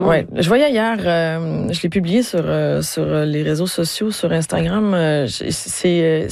Ouais, je voyais hier, je l'ai publié sur les réseaux sociaux, sur Instagram. C'est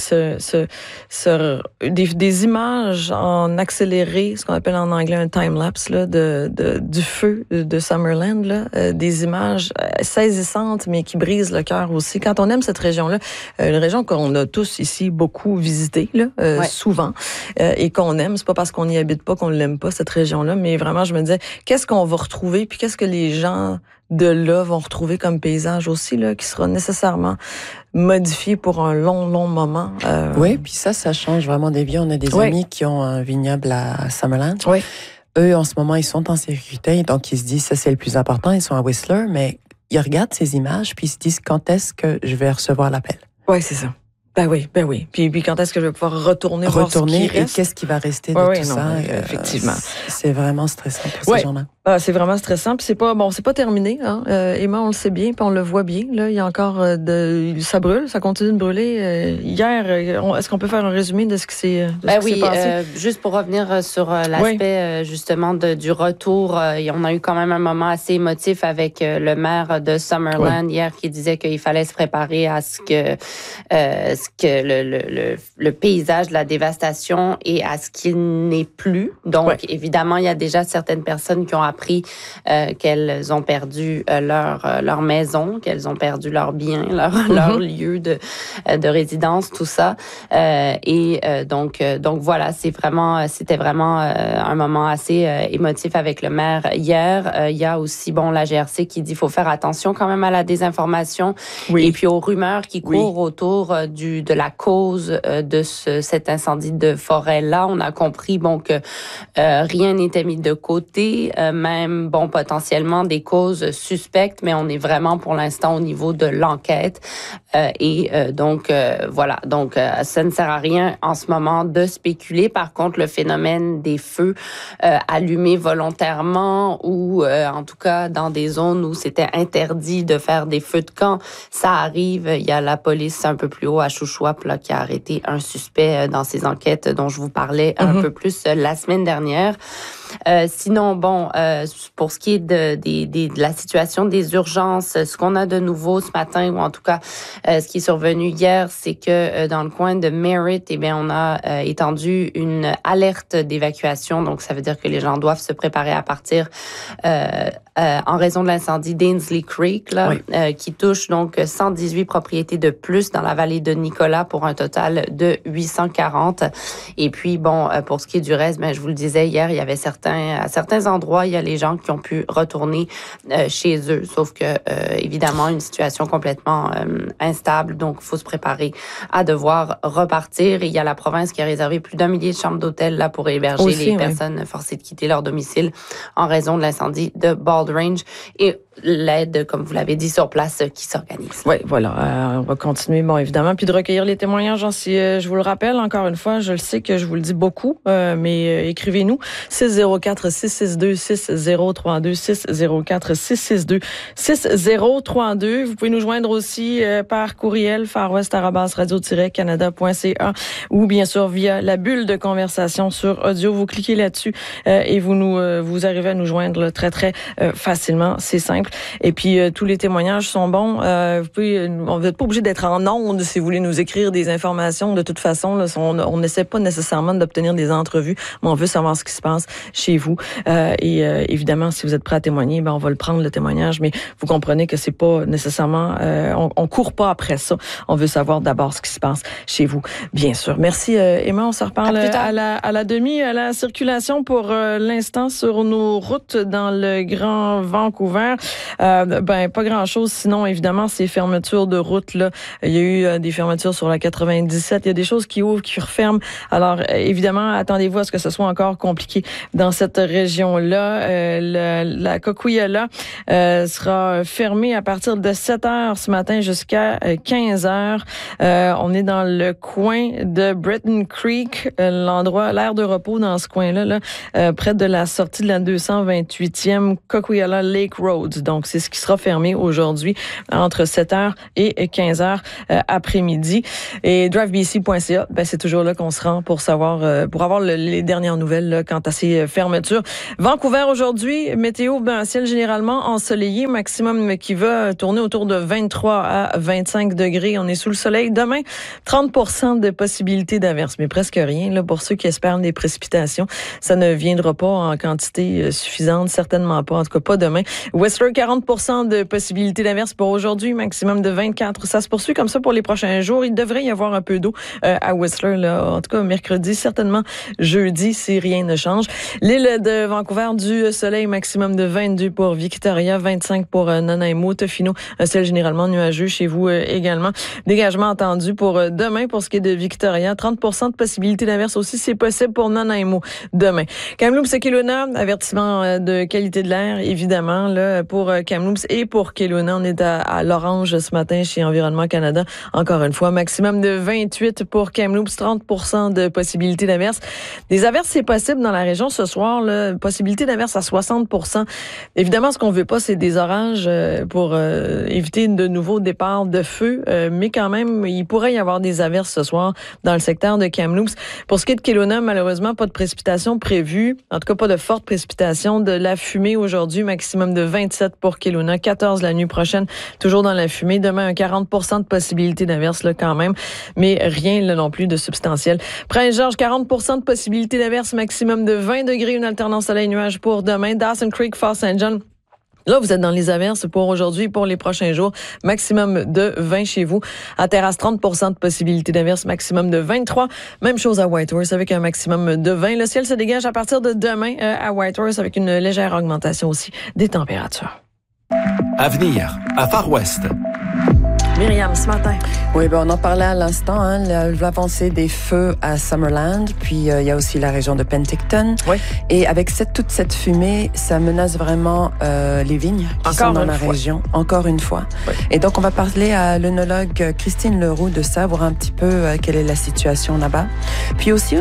des images en accéléré, ce qu'on appelle en anglais un time lapse là, du feu de Summerland là, des images saisissantes mais qui brisent le cœur aussi. Quand on aime cette région-là, une région qu'on a tous ici beaucoup visité là, souvent, et qu'on aime, c'est pas parce qu'on n'y habite pas qu'on l'aime pas cette région-là, mais vraiment je me disais qu'est-ce qu'on va retrouver puis qu'est-ce que les gens de là vont retrouver comme paysage aussi, là, qui sera nécessairement modifié pour un long moment. Oui, puis ça change vraiment des vies. On a des amis qui ont un vignoble à Summerland. Oui. Eux, en ce moment, ils sont en sécurité, donc ils se disent, ça c'est le plus important, ils sont à Whistler, mais ils regardent ces images, puis ils se disent, quand est-ce que je vais recevoir l'appel? Oui, c'est ça. Ben oui. Puis quand est-ce que je vais pouvoir retourner voir ce qui reste? Et qu'est-ce qui va rester de tout ça? Effectivement. C'est vraiment stressant pour ces gens-là. C'est vraiment stressant. Puis c'est pas terminé. Hein. Emma, on le sait bien, puis on le voit bien. Là, il y a encore ça brûle, ça continue de brûler. Hier, est-ce qu'on peut faire un résumé de ce qui s'est passé? Juste pour revenir sur l'aspect justement du retour, on a eu quand même un moment assez émotif avec le maire de Summerland hier qui disait qu'il fallait se préparer à ce que le paysage de la dévastation et à ce qu'il n'est plus. Donc évidemment, il y a déjà certaines personnes qui ont appris qu'elles ont perdu leur maison, qu'elles ont perdu leurs biens, leur lieu de résidence, tout ça. Donc voilà, c'était vraiment un moment assez émotif avec le maire hier. Il y a aussi la GRC qui dit faut faire attention quand même à la désinformation et puis aux rumeurs qui courent autour de la cause de cet incendie de forêt là. On a compris que rien n'était mis de côté. Même, potentiellement des causes suspectes, mais on est vraiment pour l'instant au niveau de l'enquête. Voilà. Donc, ça ne sert à rien en ce moment de spéculer. Par contre, le phénomène des feux allumés volontairement ou, en tout cas, dans des zones où c'était interdit de faire des feux de camp, ça arrive. Il y a la police un peu plus haut à Shuswap là, qui a arrêté un suspect dans ces enquêtes dont je vous parlais un peu plus la semaine dernière. Sinon, pour ce qui est de la situation des urgences, ce qu'on a de nouveau ce matin, ou en tout cas, ce qui est survenu hier, c'est que dans le coin de Merritt, on a étendu une alerte d'évacuation. Donc, ça veut dire que les gens doivent se préparer à partir en raison de l'incendie d'Ainslie Creek, là, qui touche donc 118 propriétés de plus dans la vallée de Nicolas pour un total de 840. Et puis, pour ce qui est du reste, je vous le disais hier, il y avait à certains endroits, il y a les gens qui ont pu retourner chez eux. Sauf que, évidemment, une situation complètement instable. Donc, il faut se préparer à devoir repartir. Et il y a la province qui a réservé plus d'1 millier de chambres d'hôtel là pour héberger les personnes forcées de quitter leur domicile en raison de l'incendie de Bald Range. Et l'aide, comme vous l'avez dit, sur place qui s'organise. Oui, voilà. On va continuer, évidemment, puis de recueillir les témoignages. Si je vous le rappelle, encore une fois, je le sais que je vous le dis beaucoup, mais écrivez-nous 604-662-6032, 604-662-6032. Vous pouvez nous joindre aussi par courriel farwest@radio-canada.ca ou bien sûr via la bulle de conversation sur audio. Vous cliquez là-dessus et vous arrivez à nous joindre là, très, très facilement. C'est simple. Et puis, tous les témoignages sont bons. Vous n'êtes pas obligé d'être en ondes si vous voulez nous écrire des informations. De toute façon, là, on n'essaie pas nécessairement d'obtenir des entrevues, mais on veut savoir ce qui se passe chez vous. Évidemment, si vous êtes prêt à témoigner, on va le prendre, le témoignage, mais vous comprenez que c'est pas nécessairement... on court pas après ça. On veut savoir d'abord ce qui se passe chez vous, bien sûr. Merci, Emma. On se reparle à la circulation pour l'instant sur nos routes dans le Grand Vancouver. Pas grand-chose. Sinon, évidemment, ces fermetures de routes, là, il y a eu des fermetures sur la 97. Il y a des choses qui ouvrent, qui referment. Alors, évidemment, attendez-vous à ce que ce soit encore compliqué dans cette région-là. La Coquihalla sera fermée à partir de 7 heures ce matin jusqu'à 15 heures. On est dans le coin de Breton Creek, l'aire de repos dans ce coin-là, près de la sortie de la 228e Coquihalla Lake Road. Donc, c'est ce qui sera fermé aujourd'hui entre 7h et 15h après-midi. Et drivebc.ca, c'est toujours là qu'on se rend pour savoir, pour avoir les dernières nouvelles là, quant à ces fermetures. Vancouver aujourd'hui, météo, un ciel généralement ensoleillé, maximum qui va tourner autour de 23 à 25 degrés. On est sous le soleil. Demain, 30% de possibilité d'averse, mais presque rien là, pour ceux qui espèrent des précipitations. Ça ne viendra pas en quantité suffisante, certainement pas, en tout cas pas demain. Whistler, 40% de possibilité d'averse pour aujourd'hui, maximum de 24. Ça se poursuit comme ça pour les prochains jours. Il devrait y avoir un peu d'eau à Whistler, là, en tout cas mercredi, certainement jeudi, si rien ne change. L'île de Vancouver, du soleil, maximum de 22 pour Victoria, 25 pour Nanaimo, Tofino, un ciel généralement nuageux chez vous également. Dégagement attendu pour demain pour ce qui est de Victoria, 30% de possibilité d'averse aussi, c'est possible pour Nanaimo demain. Kamloops et Kelowna, avertissement de qualité de l'air, évidemment, là, pour Kamloops et pour Kelowna. On est à l'orange ce matin chez Environnement Canada. Encore une fois, maximum de 28 pour Kamloops, 30% de possibilité d'averse. Des averses, c'est possible dans la région ce soir, là, possibilité d'averse à 60%. Évidemment, ce qu'on veut pas, c'est des orages pour éviter de nouveaux départs de feu, mais quand même, il pourrait y avoir des averses ce soir dans le secteur de Kamloops. Pour ce qui est de Kelowna, malheureusement, pas de précipitations prévues. En tout cas, pas de fortes précipitations. De la fumée aujourd'hui, maximum de 27 pour Kelowna, 14 la nuit prochaine, toujours dans la fumée. Demain, un 40% de possibilité d'averse là quand même, mais rien là non plus de substantiel. Prince-Georges, 40% de possibilité d'averse, maximum de 20 degrés, une alternance soleil-nuage pour demain. Dawson Creek, Fort St. John. Là, vous êtes dans les averses pour aujourd'hui et pour les prochains jours. Maximum de 20 chez vous. À Terrasse, 30% de possibilité d'averse, maximum de 23. Même chose à Whitehorse avec un maximum de 20. Le ciel se dégage à partir de demain à Whitehorse avec une légère augmentation aussi des températures. Avenir, à Far West. Myriam, ce matin. Oui, on en parlait à l'instant, l'avancée des feux à Summerland, puis il y a aussi la région de Penticton. Oui. Et avec toute cette fumée, ça menace vraiment les vignes qui sont dans la région, encore une fois. Oui. Et donc, on va parler à l'œnologue Christine Leroux de ça, voir un petit peu quelle est la situation là-bas. Puis aussi,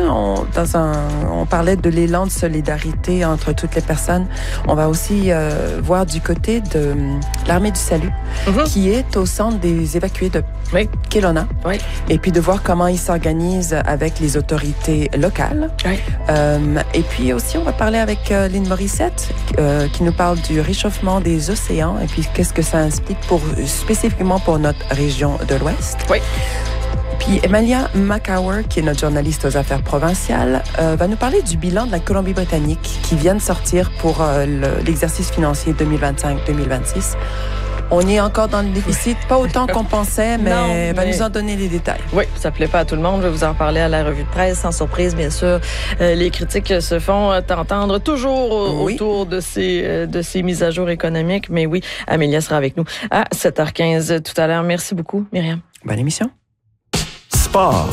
on parlait de l'élan de solidarité entre toutes les personnes. On va aussi voir du côté de l'Armée du Salut, qui est au centre des évacués de Kelowna. Oui. Et puis de voir comment ils s'organisent avec les autorités locales. Oui. Et puis aussi, on va parler avec Lynn Morissette, qui nous parle du réchauffement des océans et puis qu'est-ce que ça implique spécifiquement pour notre région de l'Ouest. Oui. Puis Emalia McHower, qui est notre journaliste aux affaires provinciales, va nous parler du bilan de la Colombie-Britannique qui vient de sortir pour l'exercice financier 2025-2026. On est encore dans le déficit, pas autant qu'on pensait, mais va nous en donner les détails. Oui, ça plaît pas à tout le monde. Je vais vous en reparler à la revue de presse. Sans surprise, bien sûr, les critiques se font entendre toujours autour de ces mises à jour économiques. Mais oui, Amélia sera avec nous à 7h15 tout à l'heure. Merci beaucoup, Myriam. Bonne émission. Sport.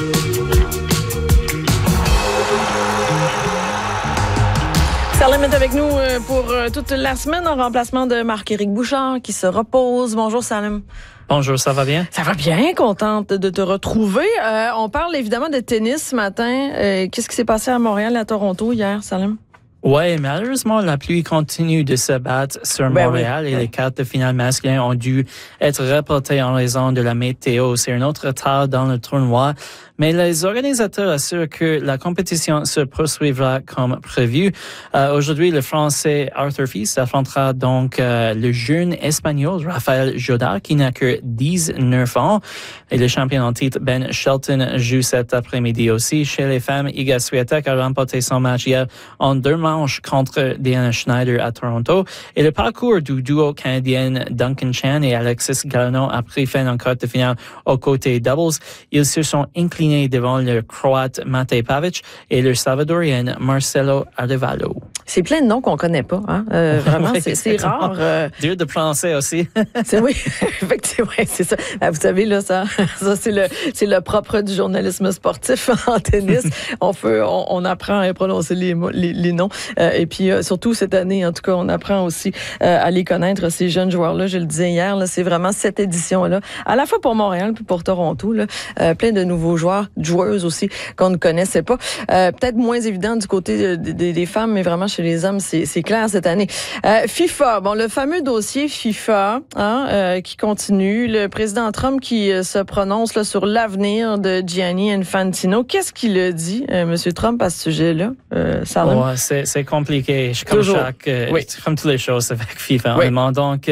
Salim est avec nous pour toute la semaine en remplacement de Marc-Éric Bouchard qui se repose. Bonjour Salim. Bonjour, ça va bien? Ça va bien, contente de te retrouver. On parle évidemment de tennis ce matin. Qu'est-ce qui s'est passé à Montréal et à Toronto hier, Salim? Oui, malheureusement, la pluie continue de se battre sur Montréal et les quarts de finale masculins ont dû être reportés en raison de la météo. C'est un autre retard dans le tournoi. Mais les organisateurs assurent que la compétition se poursuivra comme prévu. Aujourd'hui, le Français Arthur Fils affrontera donc le jeune Espagnol Rafael Jodar, qui n'a que 19 ans. Et le champion en titre Ben Shelton joue cet après-midi aussi. Chez les femmes, Iga Swiatek a remporté son match hier en 2 manches contre Diana Schneider à Toronto. Et le parcours du duo canadien Duncan Chan et Alexis Galanon a pris fin en quart de finale aux côtés doubles. Ils se sont inclinés devant le Croate Matej Pavic et le Salvadorien Marcelo Arevalo. C'est plein de noms qu'on connaît pas, hein? Vraiment, oui, c'est rare. Dur de prononcer aussi. Oui, effectivement, c'est ça. Vous savez, là, ça c'est le propre du journalisme sportif en tennis. On apprend à prononcer les noms. Et puis, surtout cette année, en tout cas, on apprend aussi à les connaître, ces jeunes joueurs-là. Je le disais hier, là, c'est vraiment cette édition-là, à la fois pour Montréal puis pour Toronto, là, plein de nouveaux joueurs joueurs, joueuses aussi qu'on ne connaissait pas. Peut-être moins évident du côté des femmes, mais vraiment chez les hommes, c'est clair cette année. FIFA, bon, le fameux dossier FIFA qui continue. Le président Trump qui se prononce là, sur l'avenir de Gianni Infantino. Qu'est-ce qu'il a dit, M. Trump, à ce sujet-là, Sarah? C'est compliqué. Comme toutes les choses avec FIFA. Oui. Donc,